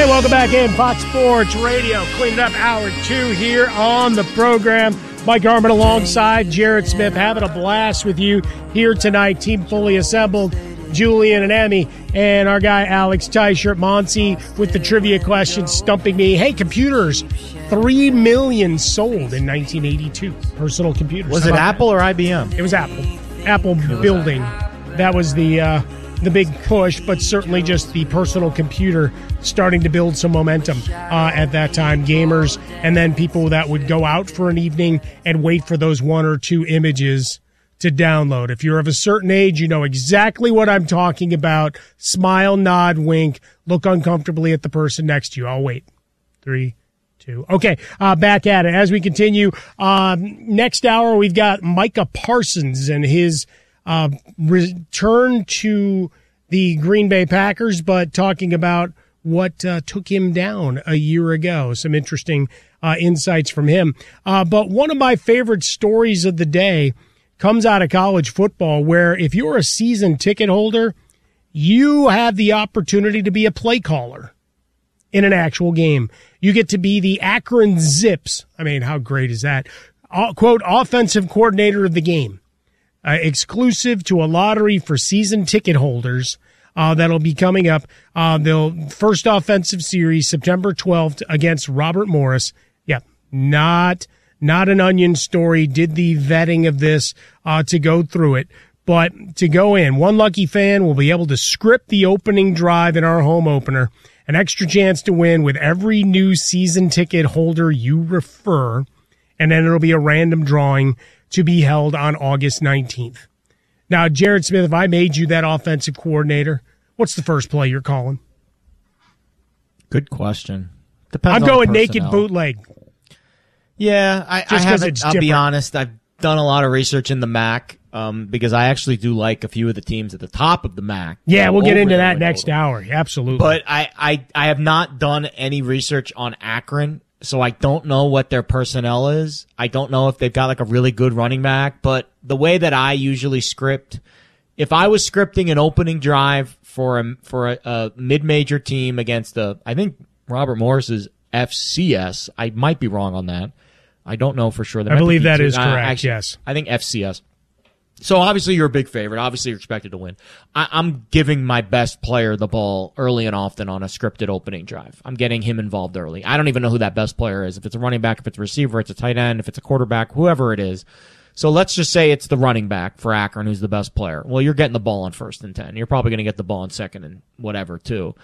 Hey, welcome back in Fox Sports Radio. Cleaning up hour 2 here on the program. Mike Harmon alongside Jared Smith, having a blast with you here tonight. Team fully assembled. Julian and Emmy, and our guy Alex Teichert, Monty with the trivia question stumping me. Hey, computers, 3 million sold in 1982. Personal computers. Was it Apple or IBM? It was Apple. Apple building. That was the big push, but certainly just the personal computer starting to build some momentum at that time. Gamers, and then people that would go out for an evening and wait for those 1 or 2 images to download. If you're of a certain age, you know exactly what I'm talking about. Smile, nod, wink, look uncomfortably at the person next to you. I'll wait. 3, 2. Okay, back at it. As we continue, next hour we've got Micah Parsons and his return to the Green Bay Packers, but talking about what took him down a year ago. Some interesting insights from him. But one of my favorite stories of the day comes out of college football, where if you're a season ticket holder, you have the opportunity to be a play caller in an actual game. You get to be the Akron Zips. I mean, how great is that? Quote, offensive coordinator of the game. Exclusive to a lottery for season ticket holders that'll be coming up. The first offensive series, September 12th, against Robert Morris. Yeah, not an Onion story. Did the vetting of this to go through it. But to go in, one lucky fan will be able to script the opening drive in our home opener. An extra chance to win with every new season ticket holder you refer. And then it'll be a random drawing to be held on August 19th. Now, Jared Smith, if I made you that offensive coordinator, what's the first play you're calling? Good question. Depends I'm going naked bootleg. Yeah, I'll be honest. I've done a lot of research in the MAC because I actually do like a few of the teams at the top of the MAC. Yeah, we'll get into that next hour. Absolutely. But I have not done any research on Akron, so I don't know what their personnel is. I don't know if they've got like a really good running back. But the way that I usually script, if I was scripting an opening drive for a mid-major team against I think Robert Morris is FCS. I might be wrong on that. I don't know for sure. I believe that is correct, actually, yes. I think FCS. So obviously you're a big favorite. Obviously you're expected to win. I'm giving my best player the ball early and often on a scripted opening drive. I'm getting him involved early. I don't even know who that best player is. If it's a running back, if it's a receiver, it's a tight end, if it's a quarterback, whoever it is. So let's just say it's the running back for Akron who's the best player. Well, you're getting the ball on 1st and 10. You're probably going to get the ball on 2nd and whatever too.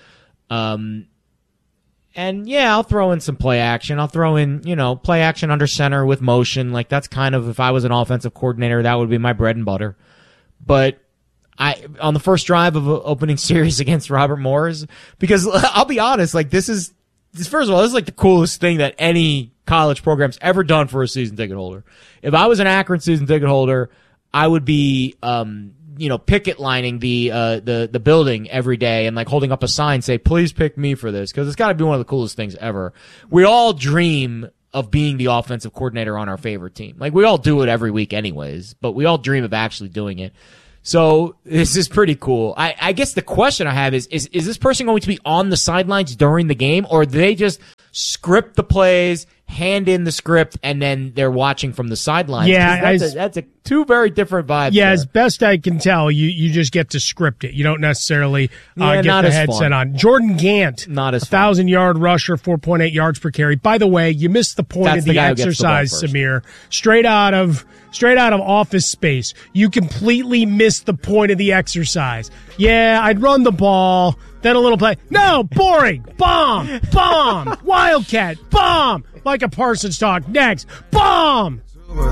And yeah, I'll throw in some play action. I'll throw in, play action under center with motion. Like that's kind of, if I was an offensive coordinator, that would be my bread and butter. But on the first drive of an opening series against Robert Morris, because I'll be honest, like first of all, this is like the coolest thing that any college program's ever done for a season ticket holder. If I was an Akron season ticket holder, I would be, picket lining the building every day and like holding up a sign, say, please pick me for this. Cause it's gotta be one of the coolest things ever. We all dream of being the offensive coordinator on our favorite team. Like we all do it every week anyways, but we all dream of actually doing it. So this is pretty cool. I guess the question I have is this person going to be on the sidelines during the game, or do they just script the plays, hand in the script, and then they're watching from the sidelines? Yeah, that's a two very different vibes. Yeah, there. As best I can tell, you just get to script it. You don't necessarily get the headset on. Jordan Gant, not as 1,000-yard rusher, 4.8 yards per carry. By the way, you missed the point of the exercise, Samir. Straight out of Office Space. You completely missed the point of the exercise. Yeah, I'd run the ball, then a little play. No, boring. Bomb. Wildcat. Bomb. Micah Parsons talk next. Bomb.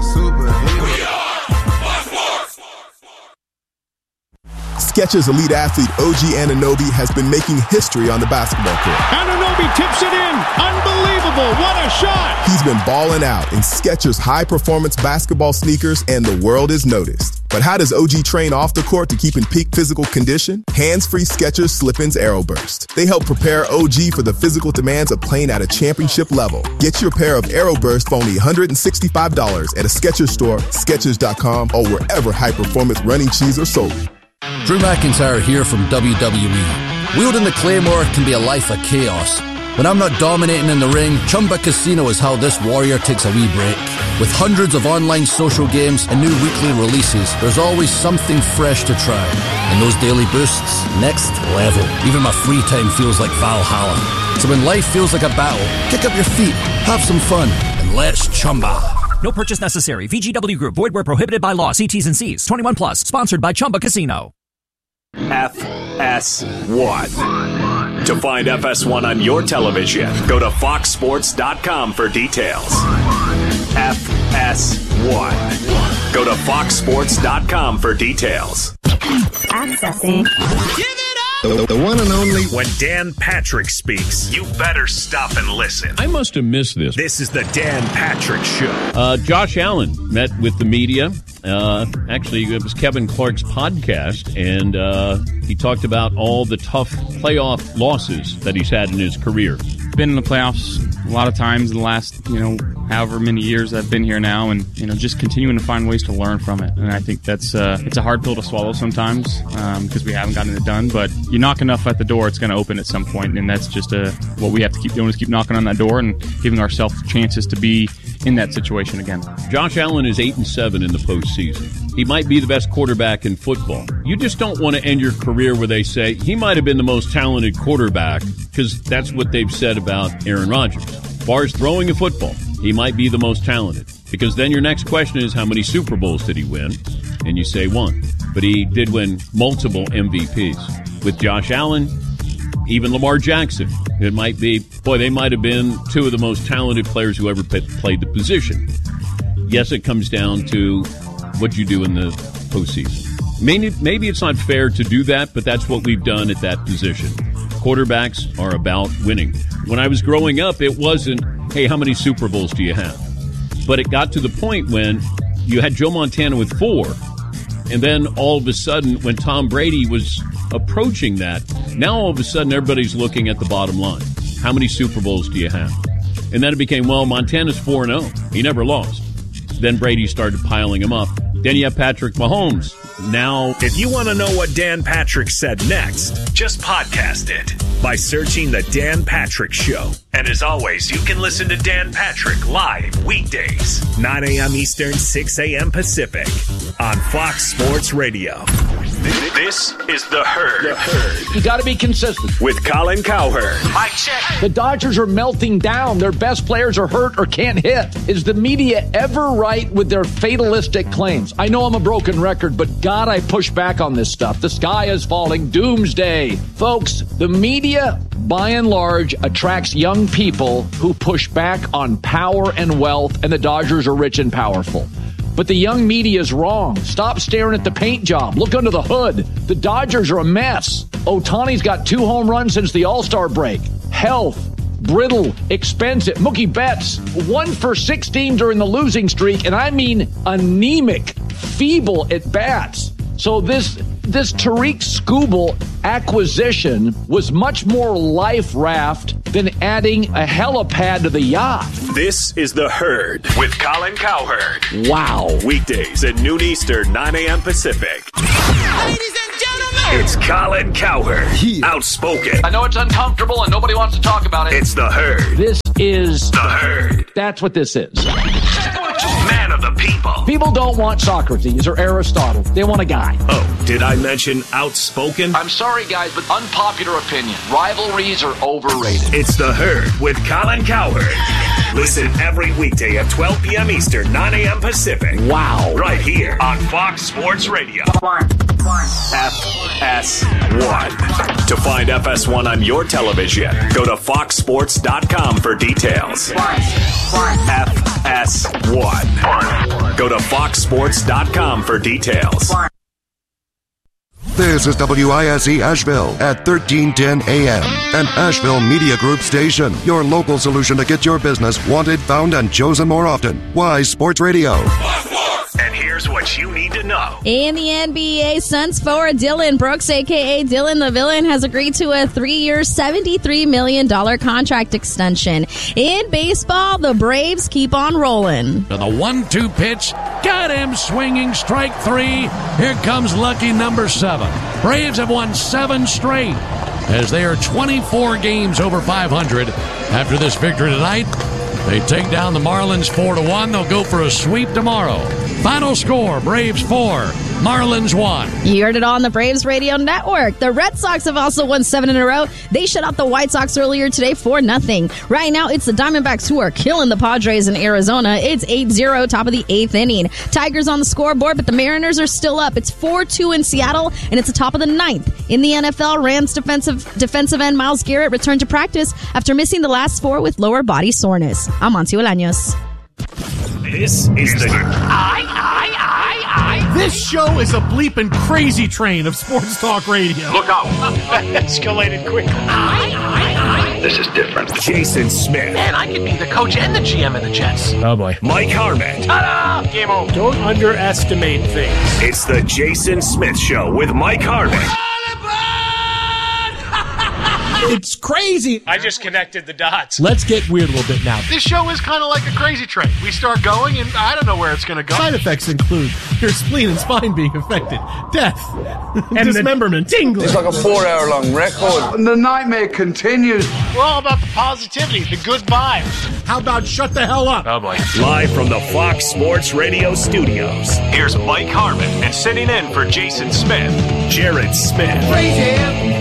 Skechers elite athlete OG Anunoby has been making history on the basketball court. Anunoby tips it in. Unbelievable. What a shot. He's been balling out in Skechers high-performance basketball sneakers, and the world is noticed. But how does OG train off the court to keep in peak physical condition? Hands-free Skechers Slip-ins Aeroburst. They help prepare OG for the physical demands of playing at a championship level. Get your pair of Aeroburst for only $165 at a Skechers store, Skechers.com, or wherever high-performance running shoes are sold. Drew McIntyre here from WWE. Wielding the Claymore can be a life of chaos, When I'm not dominating in the ring, Chumba Casino is how this warrior takes a wee break. With hundreds of online social games and new weekly releases, there's always something fresh to try. And those daily boosts, next level. Even my free time feels like Valhalla. So when life feels like a battle, kick up your feet, have some fun, and let's Chumba. No purchase necessary. VGW Group. Void where prohibited by law. See T's and C's. 21 plus. Sponsored by Chumba Casino. FS1. To find FS1 on your television, go to foxsports.com for details. FS1. Go to foxsports.com for details. Accessing. Give it up! The one and only. When Dan Patrick speaks, you better stop and listen. I must have missed this. This is the Dan Patrick Show. Josh Allen met with the media. Actually, it was Kevin Clark's podcast, and he talked about all the tough playoff losses that he's had in his career. Been in the playoffs a lot of times in the last, however many years I've been here now, and, just continuing to find ways to learn from it. And I think that's, it's a hard pill to swallow sometimes, because we haven't gotten it done, but you knock enough at the door, it's going to open at some point, and that's just what we have to keep doing is keep knocking on that door and giving ourselves chances to be in that situation again. Josh Allen is 8-7 in the postseason. He might be the best quarterback in football. You just don't want to end your career where they say he might have been the most talented quarterback, because that's what they've said about Aaron Rodgers. As far as throwing a football, he might be the most talented, because then your next question is how many Super Bowls did he win? And you say one. But he did win multiple MVPs. With Josh Allen, even Lamar Jackson, it might be, they might have been two of the most talented players who ever played the position. Yes, it comes down to what you do in the postseason. Maybe it's not fair to do that, but that's what we've done at that position. Quarterbacks are about winning. When I was growing up, it wasn't, hey, how many Super Bowls do you have? But it got to the point when you had Joe Montana with 4, and then all of a sudden, when Tom Brady was approaching that, now all of a sudden everybody's looking at the bottom line. How many Super Bowls do you have? And then it became, Montana's 4-0. He never lost. Then Brady started piling him up. Then you have Patrick Mahomes. Now, if you want to know what Dan Patrick said next, just podcast it by searching The Dan Patrick Show. And as always, you can listen to Dan Patrick live weekdays, 9 a.m. Eastern, 6 a.m. Pacific on Fox Sports Radio. This is The Herd. The Herd. You got to be consistent. With Colin Cowherd. Mic check. The Dodgers are melting down. Their best players are hurt or can't hit. Is the media ever right with their fatalistic claims? I know I'm a broken record, but God, I push back on this stuff. The sky is falling. Doomsday. Folks, the media, by and large, attracts young people who push back on power and wealth, and the Dodgers are rich and powerful. But the young media is wrong. Stop staring at the paint job. Look under the hood. The Dodgers are a mess. Ohtani's got 2 home runs since the All-Star break. Health, brittle, expensive. Mookie Betts, 1 for 16 during the losing streak, and I mean anemic, feeble at bats. So this Tariq Skubal acquisition was much more life raft than adding a helipad to the yacht. This is The Herd with Colin Cowherd. Wow. Weekdays at noon Eastern, 9 a.m. Pacific. Ladies and gentlemen, it's Colin Cowherd. Outspoken. I know it's uncomfortable and nobody wants to talk about it. It's The Herd. This is The Herd. That's what this is. Man of the people. People don't want Socrates or Aristotle. They want a guy. Oh, did I mention outspoken? I'm sorry, guys, but unpopular opinion. Rivalries are overrated. It's The Herd with Colin Cowherd. Listen every weekday at 12 p.m. Eastern, 9 a.m. Pacific. Wow. Right here on Fox Sports Radio. FS1. To find FS1 on your television, go to foxsports.com for details. FS1. Go to foxsports.com for details. This is WISE Asheville at 1310 AM, an Asheville Media Group station. Your local solution to get your business wanted, found, and chosen more often. Wise Sports Radio. And here's what you need to know. In the NBA, Suns forward Dylan Brooks, a.k.a. Dylan the Villain, has agreed to a 3-year, $73 million contract extension. In baseball, the Braves keep on rolling. To the 1-2 pitch. Got him swinging. Strike 3. Here comes lucky number 7. Braves have won 7 straight. as they are 24 games over 500 after this victory tonight. They take down the Marlins 4-1. They'll go for a sweep tomorrow. Final score, Braves 4, Marlins 1. You heard it on the Braves Radio Network. The Red Sox have also won 7 in a row. They shut out the White Sox earlier today 4-0. Right now, it's the Diamondbacks who are killing the Padres in Arizona. It's 8-0, top of the 8th inning. Tigers on the scoreboard, but the Mariners are still up. It's 4-2 in Seattle, and it's the top of the 9th. In the NFL, Rams defensive end Myles Garrett returned to practice after missing the last 4 with lower body soreness. I'm Monty Olaños. This is the This show is a bleeping crazy train of sports talk radio. Look out. Escalated quickly. This is different. Jason Smith. Man, I could be the coach and the GM of the Jets. Oh, boy. Mike Harmon. Ta-da! Game over. Don't underestimate things. It's the Jason Smith Show with Mike Harmon. It's crazy. I just connected the dots. Let's get weird a little bit now. This show is kind of like a crazy train. We start going, and I don't know where it's going to go. Side effects include your spleen and spine being affected, death, and dismemberment, tingling. It's like a 4-hour-long record. And the nightmare continues. We're all about the positivity, the good vibes. How about shut the hell up? Oh, boy. Live from the Fox Sports Radio studios, here's Mike Harmon, and sitting in for Jason Smith, Jared Smith. Crazy,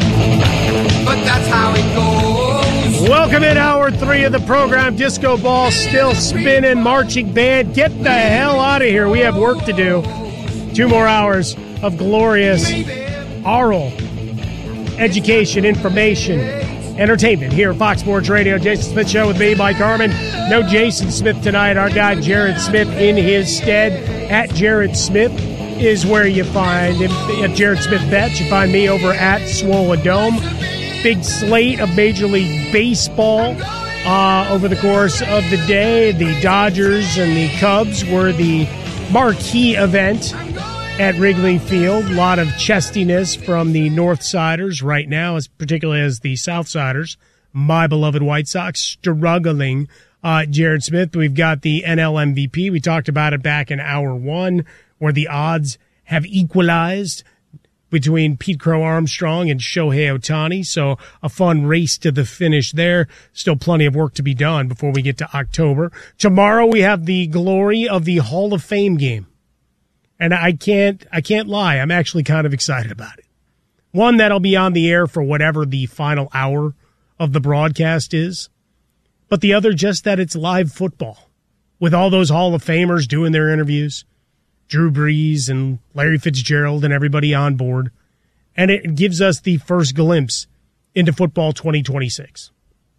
but that's how it goes. Welcome in hour 3 of the program. Disco ball still spinning, marching band. Get the hell out of here. We have work to do. 2 more hours of glorious oral education, information, entertainment here at Fox Sports Radio. Jason Smith Show with me, Mike Harmon. No Jason Smith tonight. Our guy Jared Smith in his stead. At Jared Smith is where you find him. At Jared Smith Bets, you find me over at Swollen Dome. Big slate of Major League Baseball over the course of the day. The Dodgers and the Cubs were the marquee event at Wrigley Field. A lot of chestiness from the North Siders right now, particularly as the South Siders, my beloved White Sox, struggling. Jared Smith, we've got the NL MVP. We talked about it back in hour 1, where the odds have equalized between Pete Crow Armstrong and Shohei Ohtani. So a fun race to the finish there. Still plenty of work to be done before we get to October. Tomorrow we have the glory of the Hall of Fame game. And I can't lie. I'm actually kind of excited about it. One, that'll be on the air for whatever the final hour of the broadcast is. But the other, just that it's live football with all those Hall of Famers doing their interviews. Drew Brees and Larry Fitzgerald and everybody on board. And it gives us the first glimpse into football 2026.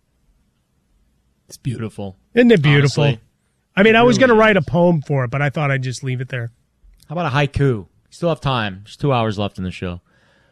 It's beautiful. Isn't it beautiful? Honestly. I mean, I was going to write a poem for it, but I thought I'd just leave it there. How about a haiku? You still have time. There's 2 hours left in the show.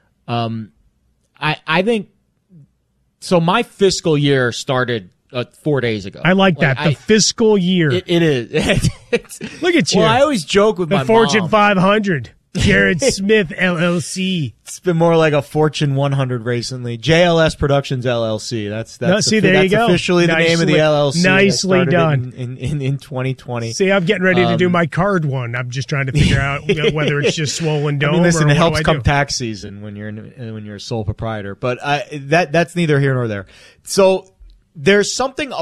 I think, so my fiscal year started 4 days ago. I like that. The fiscal year. It is. Look at you. Well, I always joke with my Fortune mom. 500. Jared Smith, LLC. It's been more like a Fortune 100 recently. JLS Productions, LLC. That's there you go. Officially the name of the LLC. Nicely done. In 2020. See, I'm getting ready to do my card one. I'm just trying to figure out whether it's just Swollen Dome. I mean, listen, or it helps what come tax season when you're a sole proprietor. But that's neither here nor there. So there's something